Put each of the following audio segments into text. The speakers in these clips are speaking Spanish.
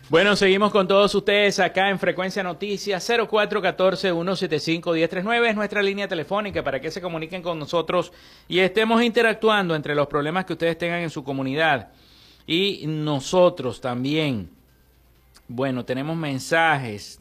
Bueno, seguimos con todos ustedes acá en Frecuencia Noticias. 0414-175-1039 es nuestra línea telefónica para que se comuniquen con nosotros y estemos interactuando entre los problemas que ustedes tengan en su comunidad y nosotros también. Bueno, tenemos mensajes.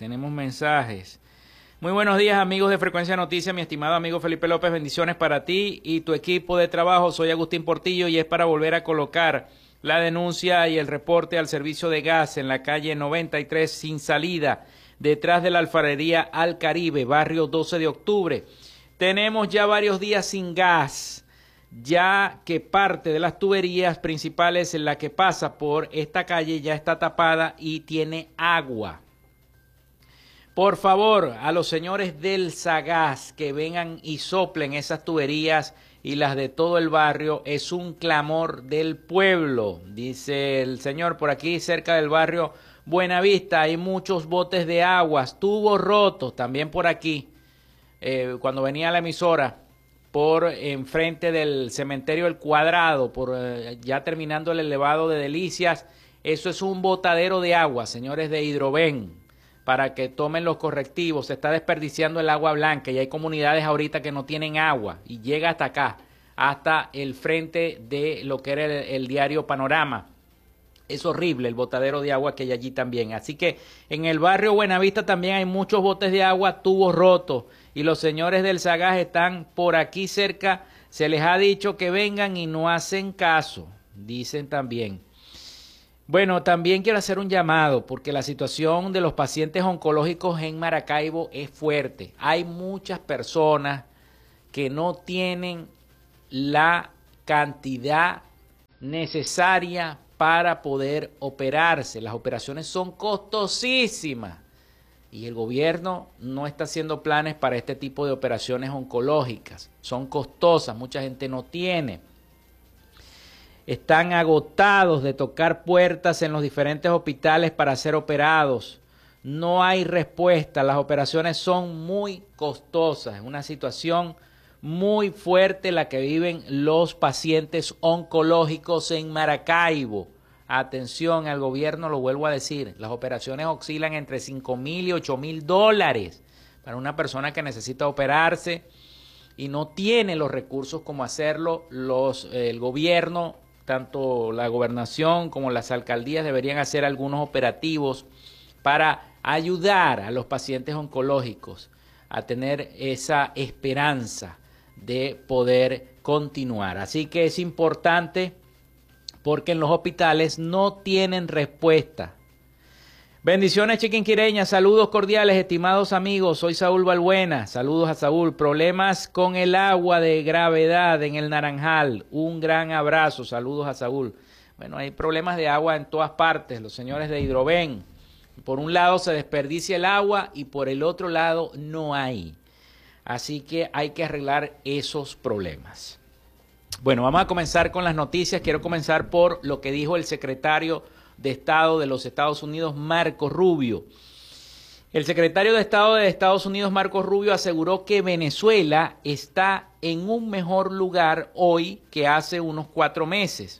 Muy buenos días, amigos de Frecuencia Noticias, mi estimado amigo Felipe López, bendiciones para ti y tu equipo de trabajo. Soy Agustín Portillo y es para volver a colocar la denuncia y el reporte al servicio de gas en la calle 93 sin salida, detrás de la alfarería Al Caribe, barrio 12 de octubre. Tenemos ya varios días sin gas, ya que parte de las tuberías principales en la que pasa por esta calle ya está tapada y tiene agua. Por favor, a los señores del Sagás que vengan y soplen esas tuberías y las de todo el barrio, es un clamor del pueblo, dice el señor. Por aquí cerca del barrio Buenavista hay muchos botes de aguas, tubos rotos, también por aquí, cuando venía a la emisora, por enfrente del cementerio El Cuadrado, ya terminando el elevado de Delicias, eso es un botadero de agua, señores de Hidroven, para que tomen los correctivos. Se está desperdiciando el agua blanca y hay comunidades ahorita que no tienen agua y llega hasta acá, hasta el frente de lo que era el diario Panorama. Es horrible el botadero de agua que hay allí también. Así que en el barrio Buenavista también hay muchos botes de agua, tubos rotos, y los señores del Sagaz están por aquí cerca. Se les ha dicho que vengan y no hacen caso, dicen también. Bueno, también quiero hacer un llamado porque la situación de los pacientes oncológicos en Maracaibo es fuerte. Hay muchas personas que no tienen la cantidad necesaria para poder operarse. Las operaciones son costosísimas y el gobierno no está haciendo planes para este tipo de operaciones oncológicas. Son costosas, mucha gente no tiene. Están agotados de tocar puertas en los diferentes hospitales para ser operados. No hay respuesta, las operaciones son muy costosas. Es una situación muy fuerte la que viven los pacientes oncológicos en Maracaibo. Atención al gobierno, lo vuelvo a decir, las operaciones oscilan entre $5,000 y $8,000 para una persona que necesita operarse y no tiene los recursos como hacerlo. El gobierno, tanto la gobernación como las alcaldías, deberían hacer algunos operativos para ayudar a los pacientes oncológicos a tener esa esperanza de poder continuar. Así que es importante porque en los hospitales no tienen respuesta. Bendiciones chiquinquireñas, saludos cordiales, estimados amigos, soy Saúl Balbuena, saludos a Saúl. Problemas con el agua de gravedad en el Naranjal, un gran abrazo, saludos a Saúl. Bueno, hay problemas de agua en todas partes, los señores de Hidroven. Por un lado se desperdicia el agua y por el otro lado no hay. Así que hay que arreglar esos problemas. Bueno, vamos a comenzar con las noticias. Quiero comenzar por lo que dijo el secretario de Estado de los Estados Unidos, Marco Rubio. El secretario de Estado de Estados Unidos, Marco Rubio, aseguró que Venezuela está en un mejor lugar hoy que hace unos 4 meses.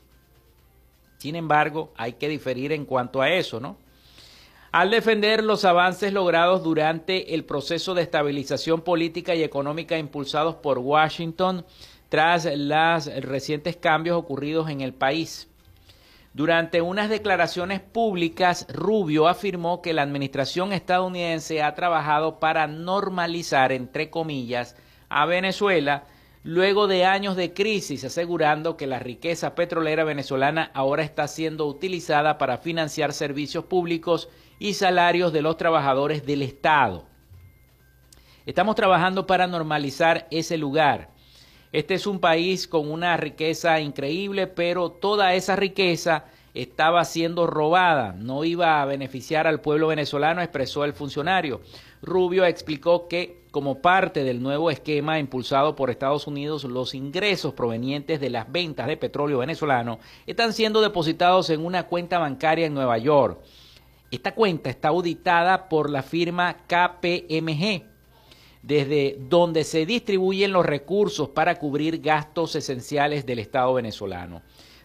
Sin embargo, hay que diferir en cuanto a eso, ¿no? Al defender los avances logrados durante el proceso de estabilización política y económica impulsados por Washington tras los recientes cambios ocurridos en el país. Durante unas declaraciones públicas, Rubio afirmó que la administración estadounidense ha trabajado para normalizar, entre comillas, a Venezuela luego de años de crisis, asegurando que la riqueza petrolera venezolana ahora está siendo utilizada para financiar servicios públicos y salarios de los trabajadores del Estado. Estamos trabajando para normalizar ese lugar. Este es un país con una riqueza increíble, pero toda esa riqueza estaba siendo robada, no iba a beneficiar al pueblo venezolano, expresó el funcionario. Rubio explicó que, como parte del nuevo esquema impulsado por Estados Unidos, los ingresos provenientes de las ventas de petróleo venezolano están siendo depositados en una cuenta bancaria en Nueva York. Esta cuenta está auditada por la firma KPMG, desde donde se distribuyen los recursos para cubrir gastos esenciales del Estado venezolano.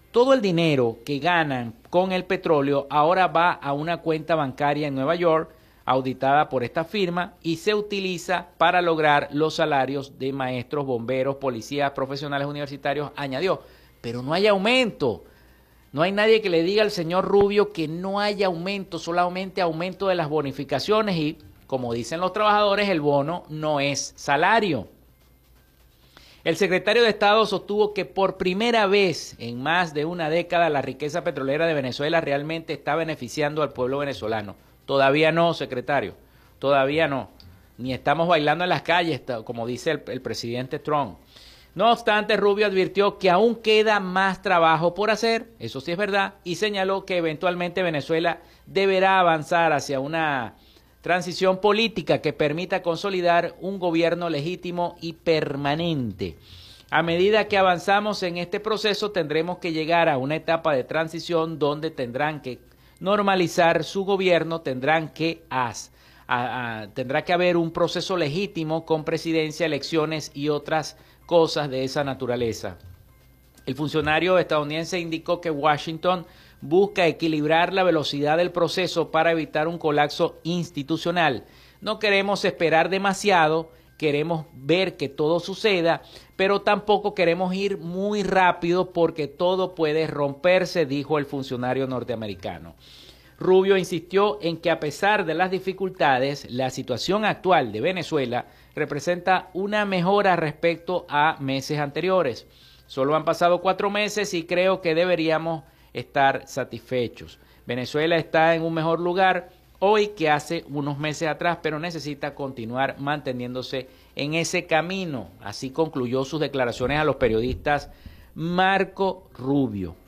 Todo el dinero que ganan con el petróleo ahora va a una cuenta bancaria en Nueva York, auditada por esta firma, y se utiliza para lograr los salarios de maestros, bomberos, policías, profesionales universitarios, añadió. Pero no hay aumento. No hay nadie que le diga al señor Rubio que no haya aumento, solamente aumento de las bonificaciones y, como dicen los trabajadores, el bono no es salario. El secretario de Estado sostuvo que por primera vez en más de una década la riqueza petrolera de Venezuela realmente está beneficiando al pueblo venezolano. Todavía no, secretario, todavía no. Ni estamos bailando en las calles, como dice el presidente Trump. No obstante, Rubio advirtió que aún queda más trabajo por hacer, eso sí es verdad, y señaló que eventualmente Venezuela deberá avanzar hacia una transición política que permita consolidar un gobierno legítimo y permanente. A medida que avanzamos en este proceso, tendremos que llegar a una etapa de transición donde tendrán que normalizar su gobierno, tendrá que haber un proceso legítimo con presidencia, elecciones y otras cosas de esa naturaleza. El funcionario estadounidense indicó que Washington busca equilibrar la velocidad del proceso para evitar un colapso institucional. No queremos esperar demasiado, queremos ver que todo suceda, pero tampoco queremos ir muy rápido porque todo puede romperse, dijo el funcionario norteamericano. Rubio insistió en que a pesar de las dificultades, la situación actual de Venezuela representa una mejora respecto a meses anteriores. Solo han pasado 4 meses y creo que deberíamos estar satisfechos. Venezuela está en un mejor lugar hoy que hace unos meses atrás, pero necesita continuar manteniéndose en ese camino. Así concluyó sus declaraciones a los periodistas Marco Rubio.